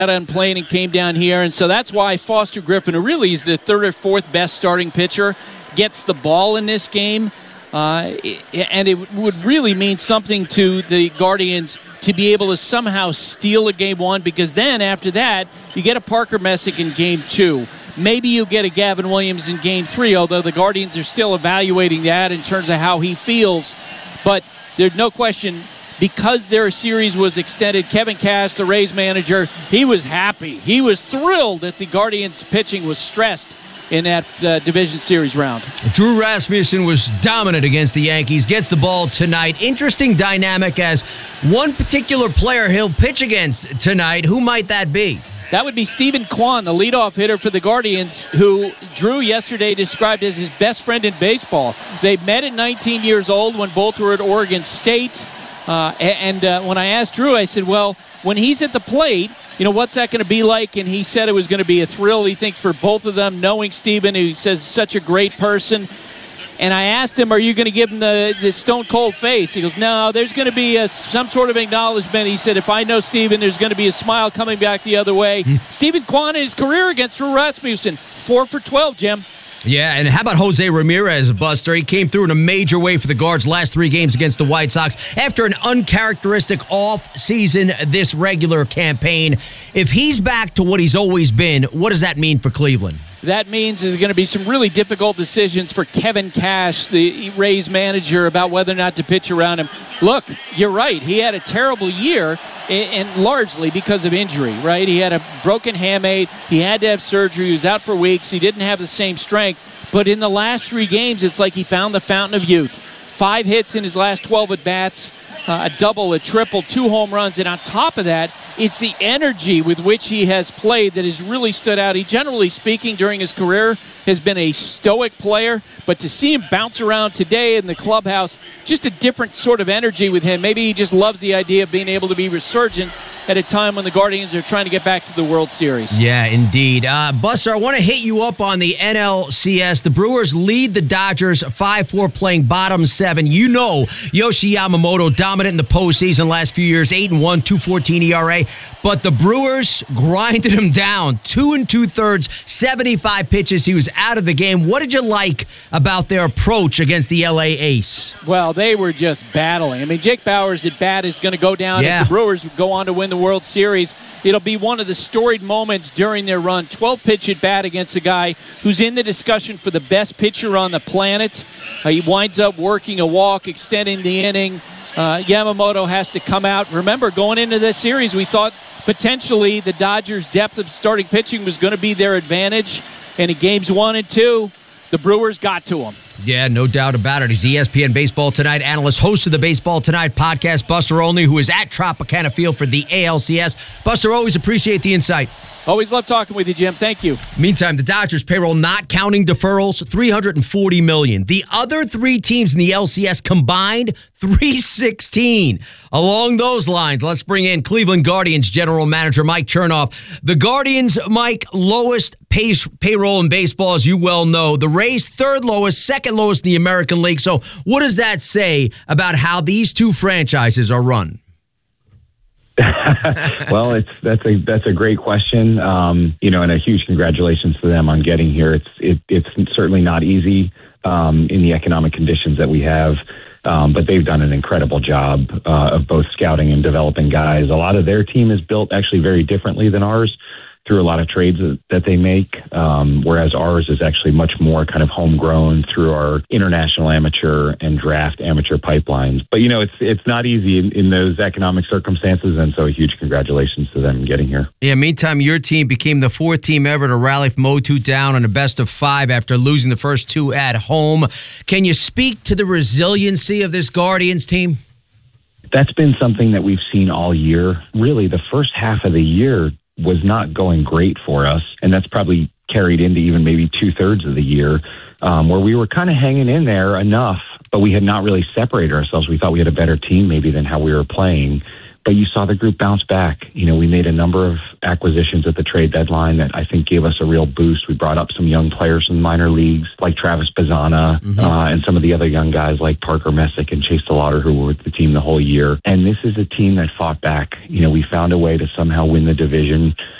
on plane and came down here, and so that's why Foster Griffin, who really is the third or fourth best starting pitcher, gets the ball in this game. And it would really mean something to the Guardians to be able to somehow steal a Game 1, because then after that, you get a Parker Messick in Game 2. Maybe you get a Gavin Williams in Game 3, although the Guardians are still evaluating that in terms of how he feels. But there's no question, because their series was extended, Kevin Cash, the Rays manager, he was happy. He was thrilled that the Guardians' pitching was stressed in that division series round. Drew Rasmussen was dominant against the Yankees, gets the ball tonight. Interesting dynamic as one particular player he'll pitch against tonight. Who might that be? That would be Stephen Kwan, the leadoff hitter for the Guardians, who Drew yesterday described as his best friend in baseball. They met at 19 years old when both were at Oregon State. When I asked Drew, I said, well, when he's at the plate, what's that going to be like? And he said it was going to be a thrill, he thinks, for both of them, knowing Stephen, who says is such a great person. And I asked him, are you going to give him the stone-cold face? He goes, no, there's going to be some sort of acknowledgement. He said, if I know Stephen, there's going to be a smile coming back the other way. Stephen Kwan in his career against Drew Rasmussen, 4 for 12, Jim. Yeah, and how about Jose Ramirez, Buster? He came through in a major way for the Guards last 3 games against the White Sox after an uncharacteristic off-season this regular campaign. If he's back to what he's always been, what does that mean for Cleveland? That means there's going to be some really difficult decisions for Kevin Cash, the Rays manager, about whether or not to pitch around him. Look, you're right. He had a terrible year, and largely because of injury, right? He had a broken hamate. He had to have surgery. He was out for weeks. He didn't have the same strength. But in the last 3 games, it's like he found the fountain of youth. 5 hits in his last 12 at-bats, a double, a triple, 2 home runs. And on top of that, it's the energy with which he has played that has really stood out. He, generally speaking, during his career, has been a stoic player, but to see him bounce around today in the clubhouse, just a different sort of energy with him. Maybe he just loves the idea of being able to be resurgent at a time when the Guardians are trying to get back to the World Series. Yeah, indeed. Buster, I want to hit you up on the NLCS. The Brewers lead the Dodgers 5-4, playing bottom 7. You know Yoshi Yamamoto, dominant in the postseason last few years, 8-1, 2.14 ERA. But the Brewers grinded him down, 2 2/3, 75 pitches. He was out of the game. What did you like about their approach against the LA Ace? Well, they were just battling. I mean, Jake Bauers at bat is going to go down. Yeah. If the Brewers go on to win the World Series, it'll be one of the storied moments during their run. 12-pitch at bat against a guy who's in the discussion for the best pitcher on the planet. He winds up working a walk, extending the inning. Yamamoto has to come out. Remember, going into this series, we thought potentially the Dodgers' depth of starting pitching was going to be their advantage. And in games 1 and 2, the Brewers got to him. Yeah, no doubt about it. He's ESPN Baseball Tonight analyst, host of the Baseball Tonight podcast, Buster Olney, who is at Tropicana Field for the ALCS. Buster, always appreciate the insight. Always love talking with you, Jim. Thank you. Meantime, the Dodgers payroll, not counting deferrals, $340 million. The other 3 teams in the LCS combined, $316. Along those lines, let's bring in Cleveland Guardians general manager Mike Chernoff. The Guardians, Mike, lowest payroll in baseball, as you well know. The Rays, 3rd lowest, 2nd lowest in the American League. So what does that say about how these 2 franchises are run? Well, that's a great question. And a huge congratulations to them on getting here. It's certainly not easy in the economic conditions that we have, but they've done an incredible job of both scouting and developing guys. A lot of their team is built actually very differently than ours, through a lot of trades that they make, whereas ours is actually much more kind of homegrown through our international amateur and draft amateur pipelines. But, it's not easy in those economic circumstances, and so a huge congratulations to them getting here. Yeah, meantime, your team became the 4th team ever to rally from 0-2 down on a best-of-5 after losing the first 2 at home. Can you speak to the resiliency of this Guardians team? That's been something that we've seen all year. Really, the first half of the year was not going great for us, and that's probably carried into even maybe 2/3 of the year, where we were kind of hanging in there enough, but we had not really separated ourselves. We thought we had a better team maybe than how we were playing. But you saw the group bounce back. We made a number of acquisitions at the trade deadline that I think gave us a real boost. We brought up some young players from the minor leagues like Travis Bazzana and some of the other young guys like Parker Messick and Chase DeLauder, who were with the team the whole year. And this is a team that fought back. We found a way to somehow win the division.